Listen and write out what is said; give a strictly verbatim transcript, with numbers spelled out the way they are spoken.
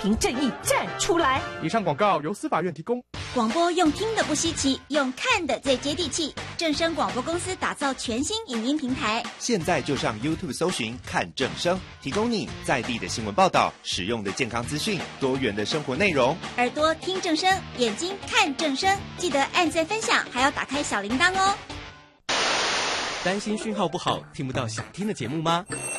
凭正义站出来。 以上广告由司法院提供。 广播用听的不稀奇，用看的最接地气。正声广播公司打造全新影音平台， 现在就上 YouTube 搜寻看正声，提供你在地的新闻报道、实用的健康资讯、多元的生活内容。 耳朵听正声，眼睛看正声，记得按赞分享，还要打开小铃铛哦。 担心讯号不好，听不到想听的节目吗？